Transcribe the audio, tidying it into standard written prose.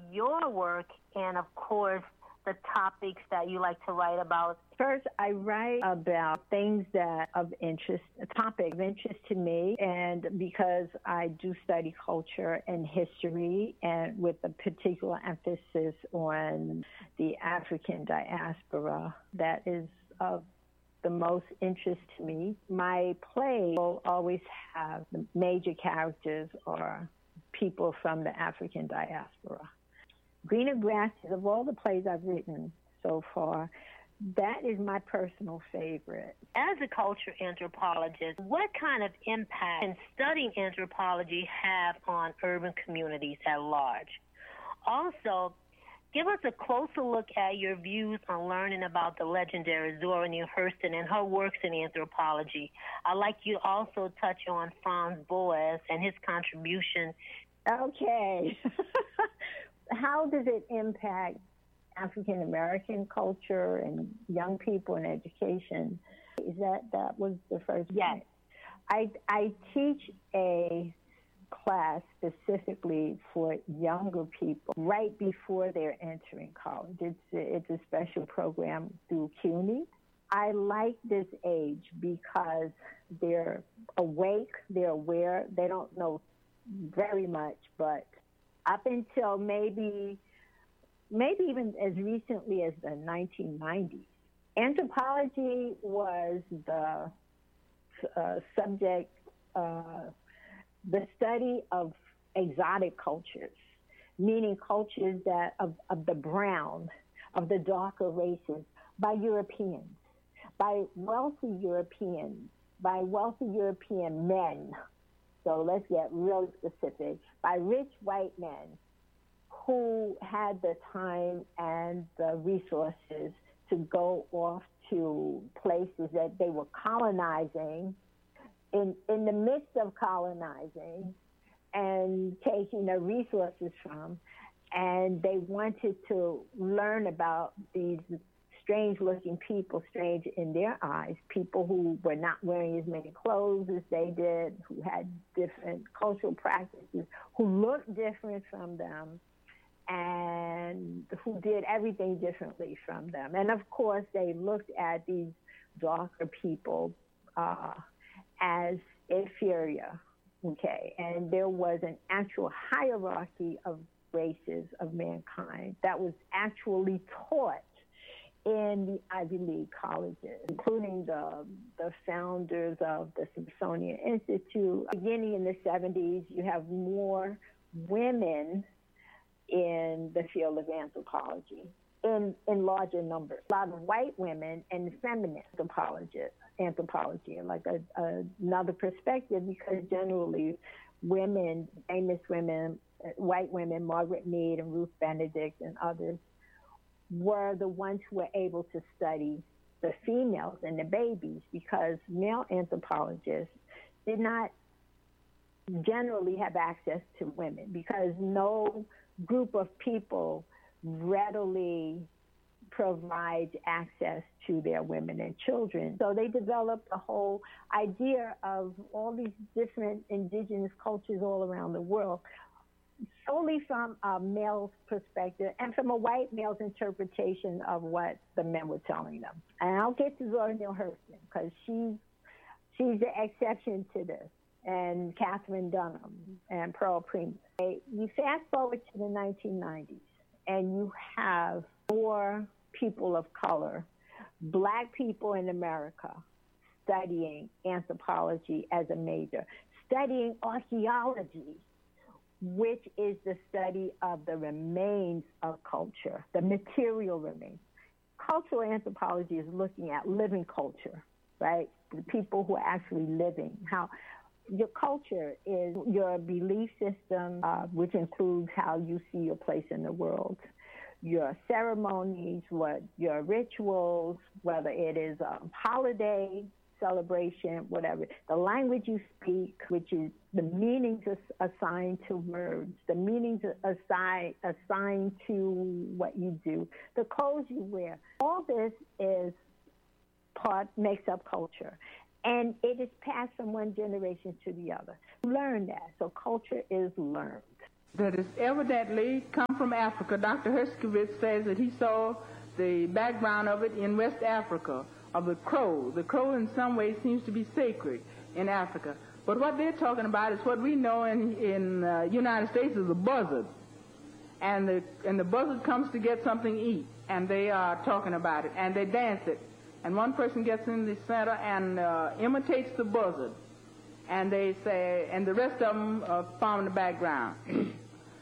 your work and, of course, the topics that you like to write about? First, I write about things that of interest, a topic of interest to me, and because I do study culture and history, and with a particular emphasis on the African diaspora, that is of the most interest to me. My play will always have the major characters or people from the African diaspora. Greener Grasses, of all the plays I've written so far, that is my personal favorite. As a culture anthropologist, what kind of impact can studying anthropology have on urban communities at large? Also, give us a closer look at your views on learning about the legendary Zora Neale Hurston and her works in anthropology. I'd like you to also touch on Franz Boas and his contribution. Okay. How does it impact African American culture and young people in education? That was the first Yes. I teach a class specifically for younger people right before they're entering college. It's a special program through CUNY. I like this age because they're awake, they're aware, they don't know very much, but up until maybe even as recently as the 1990s, anthropology was the subject, the study of exotic cultures, meaning cultures that of the brown, of the darker races, by Europeans, by wealthy European men. So let's get really specific, by rich white men who had the time and the resources to go off to places that they were colonizing, in the midst of colonizing and taking the resources from, and they wanted to learn about these strange-looking people, strange in their eyes, people who were not wearing as many clothes as they did, who had different cultural practices, who looked different from them, and who did everything differently from them. And of course, they looked at these darker people as inferior, okay? And there was an actual hierarchy of races of mankind that was actually taught in the Ivy League colleges, including the founders of the Smithsonian Institute. Beginning in the 70s, you have more women in the field of anthropology in larger numbers. A lot of white women and feminist anthropology, like another perspective, because generally women, famous women, white women, Margaret Mead and Ruth Benedict and others, were the ones who were able to study the females and the babies, because male anthropologists did not generally have access to women, because no group of people readily provides access to their women and children. So they developed a whole idea of all these different indigenous cultures all around the world, solely from a male's perspective and from a white male's interpretation of what the men were telling them. And I'll get to Zora Neale Hurston, because she's the exception to this, and Catherine Dunham and Pearl Primus. You fast forward to the 1990s, and you have more people of color, black people in America, studying anthropology as a major, studying archaeology, which is the study of the remains of culture, the material remains. Cultural anthropology is looking at living culture, right? The people who are actually living. How your culture is your belief system, which includes how you see your place in the world, your ceremonies, your rituals, whether it is a holiday, celebration, whatever, the language you speak, which is the meanings assigned to words, the meanings assigned to what you do, the clothes you wear. All this makes up culture. And it is passed from one generation to the other. Learn that. So culture is learned. that has evidently come from Africa. Dr. Herskovits says that he saw the background of it in West Africa, of the crow. The crow in some ways seems to be sacred in Africa. But what they're talking about is what we know in United States is a buzzard. And the buzzard comes to get something to eat, and they are talking about it, and they dance it. And one person gets in the center and imitates the buzzard. And they say, and the rest of them form the background.